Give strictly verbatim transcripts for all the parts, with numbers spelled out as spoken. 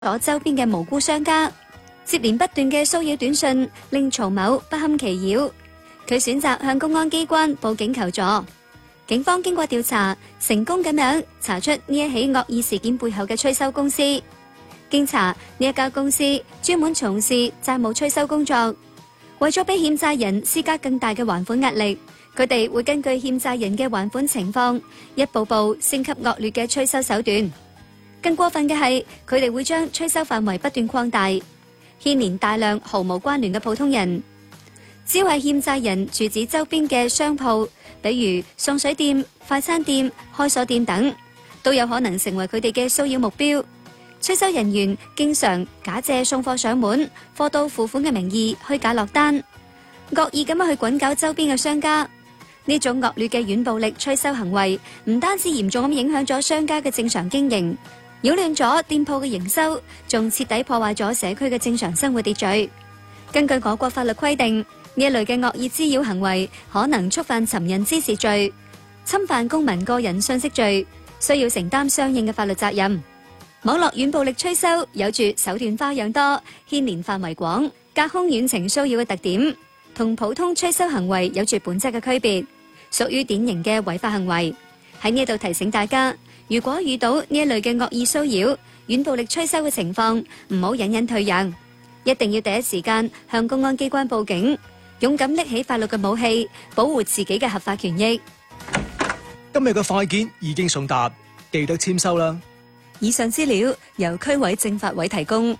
咗周邊嘅無辜商家。接連不斷嘅騷擾短信令曹某不堪其擾，佢選擇向公安機關報警求助。警方經過調查，成功咁樣查出呢一起惡意事件背後嘅催收公司。經查，呢一家公司專門從事債務催收工作，為咗俾欠債人施加更大嘅還款壓力，佢哋會根據欠債人嘅還款情況，一步步升級惡劣嘅催收手段。更過分嘅係，佢哋會將催收範圍不斷擴大，牽連大量毫無關聯嘅普通人。只要係欠債人住址周邊嘅商鋪，比如送水店、快餐店、開鎖店等，都有可能成為佢哋嘅騷擾目標。催收人員經常假借送貨上門、貨到付款嘅名義虛假落單，惡意咁樣去滾搞周邊嘅商家。呢種惡劣嘅軟暴力催收行為，唔單止嚴重咁影響咗商家嘅正常經營，擾亂咗店鋪嘅營收，仲徹底破壞咗社區嘅正常生活秩序。根據我國法律規定，呢一類嘅惡意滋擾行為可能觸犯尋釁滋事罪、侵犯公民個人信息罪，需要承擔相應嘅法律責任。網絡軟暴力催收有住手段花樣多、牽連範圍廣、隔空遠程騷擾嘅特點，同普通催收行為有住本質嘅區別，屬於典型嘅違法行為。喺呢度提醒大家，如果遇到呢一類嘅惡意騷擾、軟暴力催收嘅情況，唔好隱忍退讓，一定要第一時間向公安機關報警，勇敢拎起法律嘅武器，保護自己嘅合法權益。 今日嘅快件已經送達，記得簽收啦。 以上資料由區委政法委提供。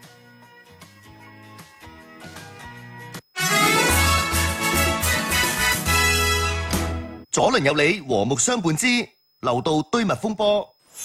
左鄰右里和睦相伴之樓道堆物風波。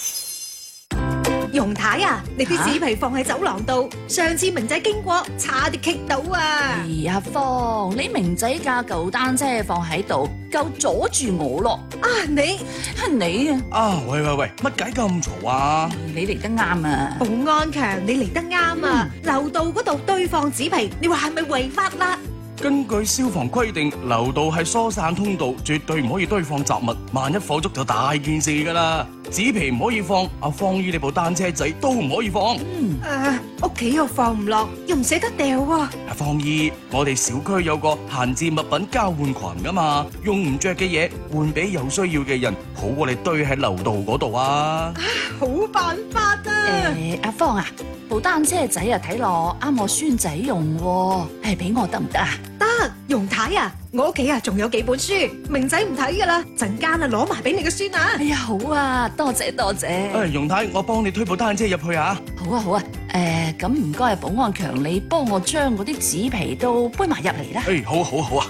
容太啊，你啲紙皮放喺走廊度，上次明仔經過差啲棘到啊！ 哎呀，芳，你明仔架舊單車放喺度，夠阻住我咯！ 啊，你係你啊！ 啊，喂喂喂，乜解咁嘈啊？ 你嚟得啱啊！ 保安強，你嚟得啱啊！樓道嗰度堆放紙皮，你話係咪違法啦？ 根據消防規定，樓道係疏散通道，絕對唔可以堆放雜物，萬一火燭就大件事噶啦。紙皮唔可以放，阿芳姨你部單車仔都唔可以放。 嗯，誒，屋企又放唔落，又唔捨得掉喎。 阿芳姨，我哋小區有個閒置物品交換群噶嘛，用唔着嘅嘢換俾有需要嘅人，好過你堆喺樓道嗰度啊。 好辦法啊！ 誒，阿芳啊，部單車仔啊睇落啱我孫仔用喎，誒，俾我得唔得啊？ 得，容太啊，我屋企啊仲有幾本書，明仔唔睇噶啦，陣間啊攞埋俾你個孫啊！ 哎呀，好啊，多謝多謝。 誒，容太，我幫你推部單車入去啊！ 好啊好啊，誒，咁唔該，保安強，你幫我將嗰啲紙皮都搬埋入嚟啦。 誒，好好好啊！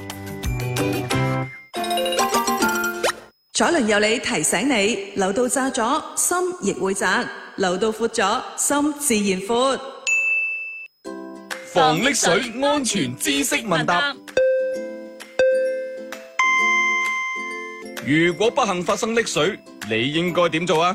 左鄰右里提醒你，樓道窄咗，心亦會窄；樓道闊咗，心自然闊。 防溺水安全知識問答。如果不幸發生溺水，你應該點做啊？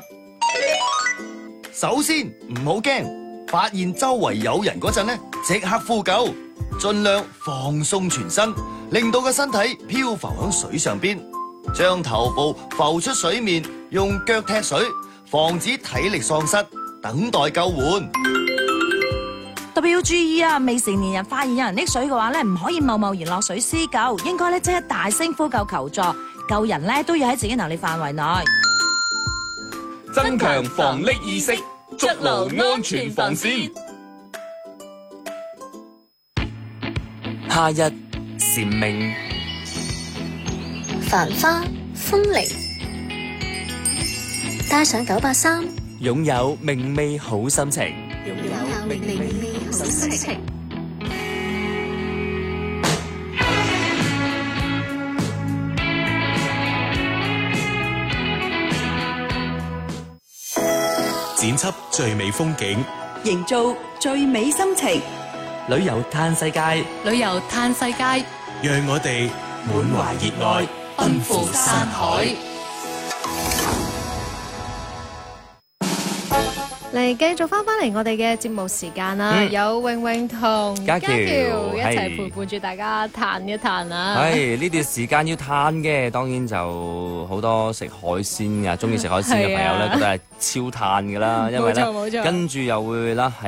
首先唔好驚，發現周圍有人嗰陣呢，即刻呼救，盡量放鬆全身，令到個身體漂浮喺水上邊，將頭部浮出水面，用腳踢水，防止體力喪失，等待救援。 特別要注意啊！未成年人發現有人溺水嘅話咧，唔可以貿貿然落水施救，應該咧即刻大聲呼救求助，救人咧都要喺自己能力範圍內， 增強防溺意識，築牢安全防線。 夏日蟬鳴， 繁花風鈴，帶上九八三， 擁有明媚好心情。 擁有明媚好心情。 剪輯最美風景， 營造最美心情。 旅遊嘆世界， 旅遊嘆世界， 讓我哋滿懷熱愛， 奔赴山海。 嚟繼續翻返嚟我哋嘅節目時間啦， 嗯有泳泳同家喬一齊係陪伴住大家嘆一嘆啊！ 係呢段時間要嘆嘅，當然就好多食海鮮啊，中意食海鮮嘅朋友咧， 係啊覺得係超嘆噶啦，因為冇錯冇錯咧跟住又會啦係